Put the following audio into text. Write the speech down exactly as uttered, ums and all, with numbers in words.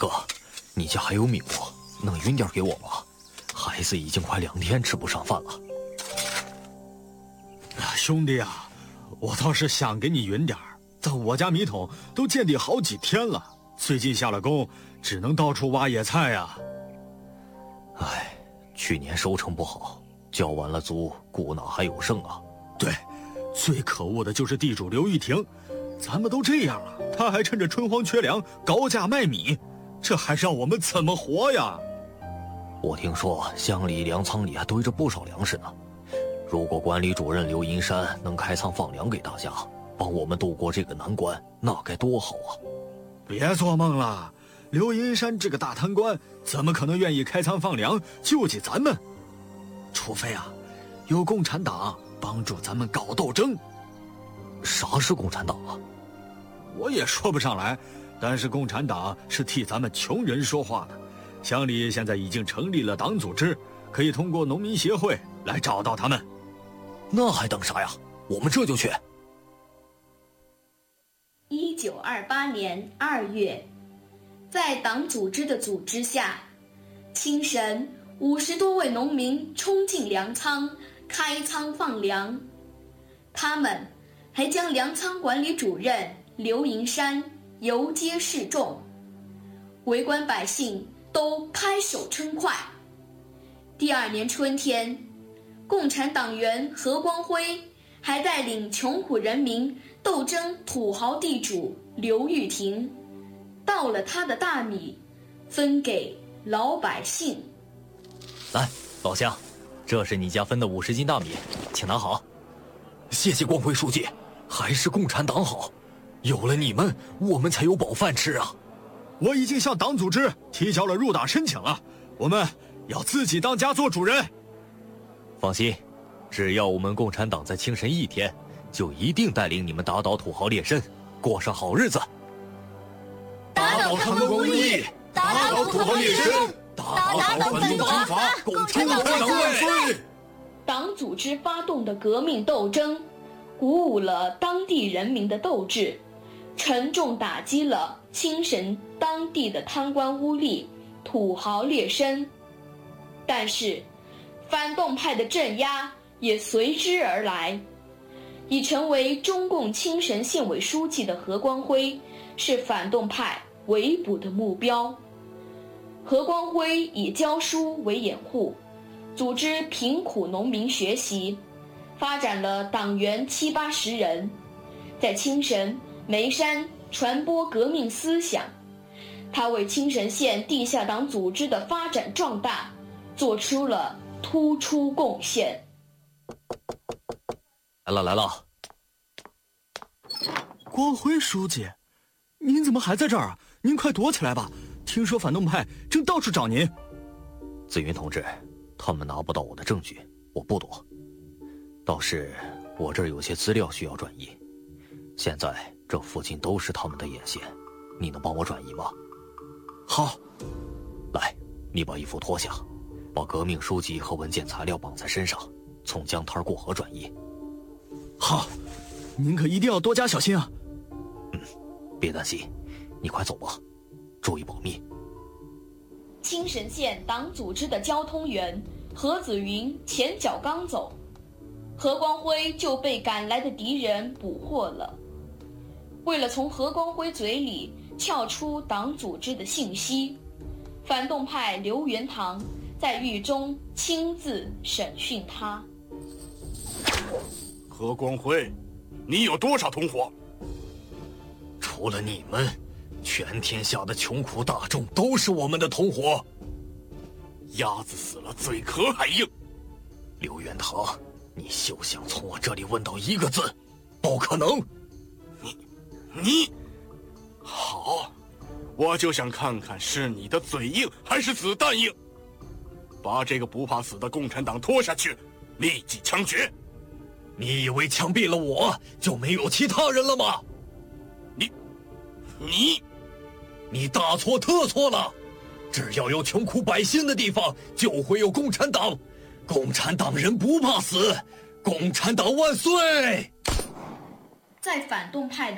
哥，你家还有米不？能匀点给我吗？孩子已经快两天吃不上饭了。 兄弟啊，我倒是想给你匀点儿，但我家米桶都见底好几天了，最近下了工，只能到处挖野菜呀。 唉，去年收成不好，交完了租，顾哪还有剩啊？ 对，最可恶的就是地主刘玉婷，咱们都这样了，他还趁着春荒缺粮高价卖米，这还让我们怎么活呀？ 我听说乡里粮仓里还堆着不少粮食呢。如果管理主任刘银山能开仓放粮给大家，帮我们渡过这个难关，那该多好啊！ 别做梦了，刘银山这个大贪官怎么可能愿意开仓放粮救济咱们？除非啊，有共产党帮助咱们搞斗争。 啥是共产党啊？ 我也说不上来，但是共产党是替咱们穷人说话的。乡里现在已经成立了党组织，可以通过农民协会来找到他们。 那还等啥呀？我们这就去。 一九二八年二月，在党组织的组织下，清晨五十多位农民冲进粮仓，开仓放粮。他们还将粮仓管理主任刘银山游街示众，围观百姓都拍手称快。第二年春天，共产党员何光辉还带领穷苦人民斗争土豪地主刘玉婷，到了他的大米，分给老百姓。 来，老乡，这是你家分的五十斤大米，请拿好。谢谢光辉书记，还是共产党好，有了你们，我们才有饱饭吃啊！ 我已经向党组织提交了入党申请了，我们要自己当家做主人。 放心，只要我们共产党在清晨一天，就一定带领你们打倒土豪劣绅，过上好日子。 打倒贪官污吏，打倒土豪劣绅，打倒反动军阀，共产党万岁！ 党组织发动的革命斗争，鼓舞了当地人民的斗志，沉重打击了清晨当地的贪官污吏、土豪劣绅。但是，反动派的镇压也随之而来。已成为中共青神县委书记的何光辉是反动派围捕的目标。何光辉以教书为掩护，组织贫苦农民学习，发展了党员七八十人，在青神、眉山传播革命思想。他为青神县地下党组织的发展壮大做出了突出贡献。 来了来了， 光辉书记，您怎么还在这儿啊？您快躲起来吧！听说反动派正到处找您。 紫云同志，他们拿不到我的证据，我不躲。倒是我这儿有些资料需要转移，现在这附近都是他们的眼线，你能帮我转移吗？ 好。 来，你把衣服脱下，把革命书籍和文件材料绑在身上，从江滩过河转移。 好，您可一定要多加小心啊。 嗯，别担心，你快走吧，注意保密。 青神县党组织的交通员何子云前脚刚走，何光辉就被赶来的敌人捕获了。为了从何光辉嘴里撬出党组织的信息，反动派刘元堂在狱中亲自审讯他。 何光辉，你有多少同伙？ 除了你们，全天下的穷苦大众都是我们的同伙。 鸭子死了嘴壳还硬。 刘元堂，你休想从我这里问到一个字，不可能。 你你好，我就想看看是你的嘴硬还是子弹硬。把这个不怕死的共产党拖下去，立即枪决。 你以为枪毙了我就没有其他人了吗？ 你你你大错特错了！只要有穷苦百姓的地方，就会有共产党。共产党人不怕死，共产党万岁！ 在反动派的